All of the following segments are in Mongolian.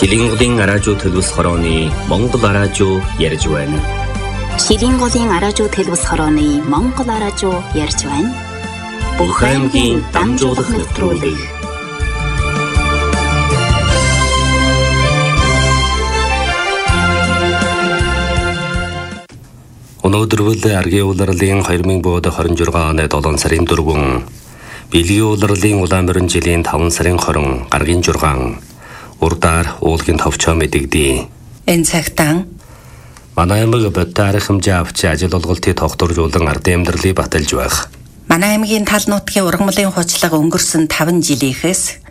Шилинголын араажуу төлөвс хорооны Монгол араажуу ярьж байна. Шилинголын араажуу төлөвс хорооны Монгол араажуу ярьж байна. Бүх аймгийн дамжуулах нэвтрүүлэг. Өнөөдөр аргийн улирлын 2026 оны 7 сарын 4, Бэлгийн улирлын улаан жилийн 5 сарын 20 гаргийн 6 урдаар уулгийн товчоо мэдэгдээ. Энэ цагтаа манай аймаг бодтой арга хэмжээ авч ажил олголтыг тогтворжуулан ардын амьдралыг баталж байх. манай аймгийн тал нутгийн ургамлын хучлага өнгөрсөн 5 жилийнхээс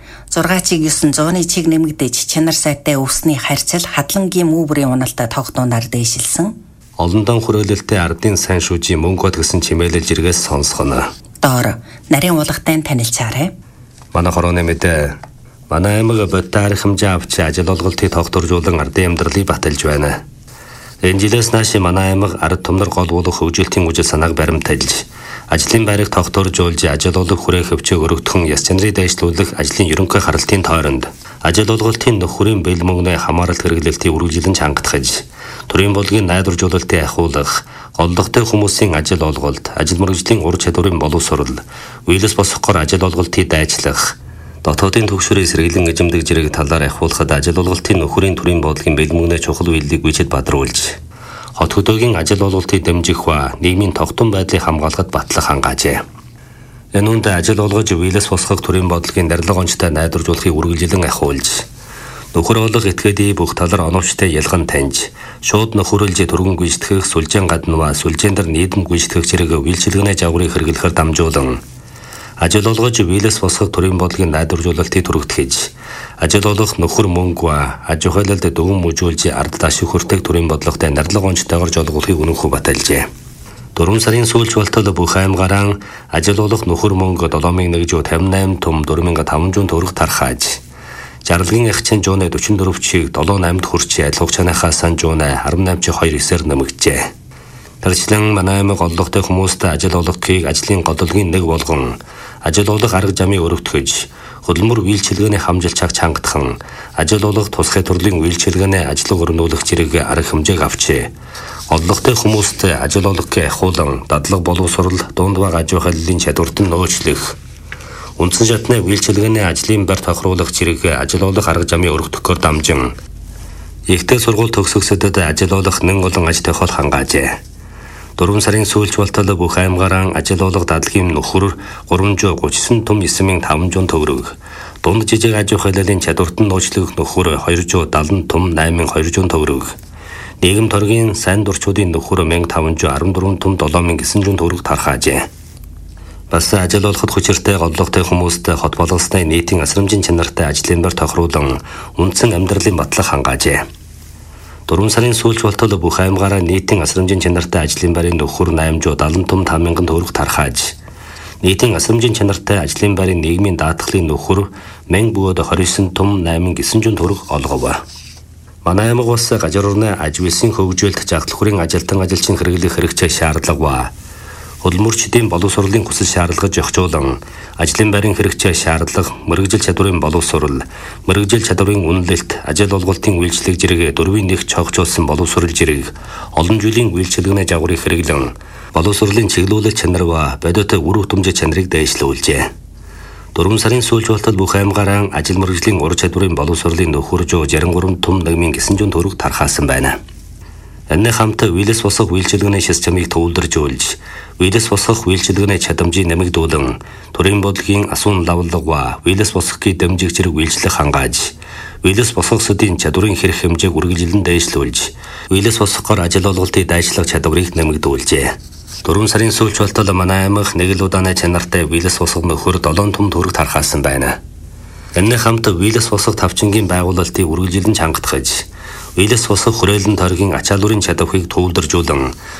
6,900 чиг нэмэгдэж чанар сайтай өвсний харьцал хадлангийн мөврийн уналдаа тогтноонаар дээшилсэн. Олондон хүрээлэлтэй ардын сайн шүүжийн мөнгөд гэсэн чимээлэл жиргээс сонсгоно. Доор нарийн уулгатай танилцаарай. Манай хорооны мэдээ манай аймаг бодтой арга хэмжээ авч ажил олголтыг тогтворжуулан ардын амьдралыг баталж байна. Энэ жилээс нааш манай аймаг ард түмнэр гол болох хөгжүүлтийн үжил санааг баримтайлж, ажлын байрыг тогтворжуулж, ажил олох хүрээх өвчөг өргөдгөн яс чанарыг дэвшлүүлэх ажлын ерөнхий харалтын тойронд ажил олголтын нөхөрийн бэл мөнгөний хамааралт хэрэглэлтийг үргэлжлэн чангатгаж, төрийн бодлогын найдваржуулалтыг ахиулах, голлогтой хүмүүсийн ажил олголт, ажил мэргэжлийн ур чадварын боловсрол, үеэлс босгохоор ажил олголтыг дайчлах, дотоодын төгсрийн сэргэлэн эзэмдэг зэрэг талаар ахиулахад ажил олголтын нөхөрийн төрийн бодлогын бэлмэгнээ чухал үйлдэлийг бичиж бадруулж, хот хөдөөгийн ажил олголтыг дэмжих ба нийгмийн тогтун байдлыг хамгаалахад батлах хангаажээ. Энэ үнд ажил олгож үеэлс босгох төрийн бодлогын дарилга онцтой найдваржуулахыг үргэлжлэн ахиулж, нөхөр олох этгээдийн бүх талаар оновчтой ялган таньж, шууд нөхөрлж түргэн гүйцэтгэх сүлжээн гадна сүлжээн дээр нийтэм гүйцэтгэх зэрэг үйлчилгээний жагварыг хэрэглэхээр дамжуулан ажил олгож үеэлс босгох төрийн бодлогын найдваржуулалтыг түргэгдэж, ажил олох нөхөр мөнгө ба аж ахуйлалд дүгэн мужуулж ард ашиг хүртэх төрийн бодлоготой нарилга онцтойгоор жолгохыг үнэнхүү баталжээ. 4 сарын сүүлч болтол бүх аймгаараа ажил олох нөхөр мөнгө 7,158 том 4,500 төгрөг тархааж, жаргалгийн ягчин жууны 44 чиг 78-д хүрч адил хугацааныхаа сан жууны 18.2-9-ээр нэмэгджээ. Тэрчлэн манай аймаг оллогтой хүмүүст ажил олгохыг ажлын голлогийн нэг болгон ажил олох арга замыг өргөтгөж, хөдөлмөр үйлчилгээний хамжилчааг чангатхан, ажил олох тусгай төрлийн үйлчилгээний ажлыг өрнүүлэх зэрэг арга хэмжээг авчээ. Оллогтой хүмүүст ажил олгохыг ахиулан, дадлаг боловсрол, дунд баг аж ахуйлын чадварт нь нөөцлөх, үндсэн шатны үйлчилгээний ажлын байр тохируулах зэрэг ажил олох арга замыг өргөтгөхөөр дамжин, ихтэй сургууль төгсгчдод ажил олох нэн олон аж тохиол хангаажээ. 4 сарын сүүлч болтол бүх аймгаараа ажил олох дадлагын нөхөр 339 том 9,500 төгрөг, дунд жижиг аж ахуйлын чадварт нь нөөцлөх нөхөр 270 том 8,200 төгрөг, нийгэм торгийн сайн дурчуудын нөхөр 1,514 том 7,900 төгрөг тархаажээ. Бас ажил олоход хүчиртэй голлогтой хүмүүст хот болгосны нийтийн асрамжийн чанартай ажлын байр тохируулан үндсэн амьдралын батлах хангаажээ. 4 сарын сүүлч болтол бүх аймгаараа нийтийн асрамжийн чанартай ажлын байрын нөхөр 870 том 5,000 төгрөг тархааж, нийтийн асрамжийн чанартай ажлын байрын нийгмийн даатгалын нөхөр 1029 том 8,900 төгрөг олгов. Манай аймаг бас гажир орны аж үйлсийн хөгжүүлэлт жаглахурын ажилтан ажилчин хэрэглэх хэрэгцээ шаардлага ба хөдөлмөрчдийн боловсролын хүсэл шаардлагыг зохицуулан, ажлын байрын хэрэгцээ шаардлага, мэргэжил чадварын боловсрол, мэргэжил чадварын үнэлэлт, ажил олголтын үйлчлэг зэрэг дөрвийн нэг цогцолсон боловсрол зэрэг олон жилийн үйлчилгээний жагварыг хэрэглэн, боловсролын чиглүүлэлт чанар ба бодит үр хөтөмжийн чанарыг дэвшлүүлжээ. 4 сарын сүүлч болтол бүх аймгаараа ажил мэргэжлийн ур чадварын боловсролын нөхөр 63 том 1,900 төгрөг тархаасан байна. Энэ хамт үеэлс босгох үйлчилгээний системийг төвлөржүүлж, үеэлс босгох үйлчилгээний чадамжийг нэмэгдүүлэн, төрийн бодлогын асуун лавлага ба үеэлс босгохыг дэмжих зэрэг үйлчлэх хангааж, үеэлс босгохсодын чадварын хэрэг хэмжээг үргэлжлэн дэвшлүүлж, үеэлс босгохоор ажил олголтыг дайчлах чадварыг нэмэгдүүлжээ. 4 сарын сүүлч болтол манай аймаг нэг л удааны чанартай үеэлс босгох нөхөр 7 том төгрөг тархаасан байна. Энэ хамт үеэлс босгох тавчингийн байгуулалтыг үргэлжлэн чангатгаж, үеэлс босгох хүрээлэн тойргийн ачааллурын чадварыг төвлөржүүлэн,